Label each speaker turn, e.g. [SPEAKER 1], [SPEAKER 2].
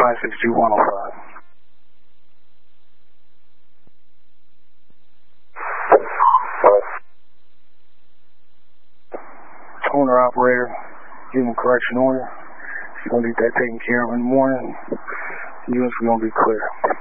[SPEAKER 1] 562-105. Owner operator, give him a correction order. He's going to get that taken care of in the morning. Units are going to be clear.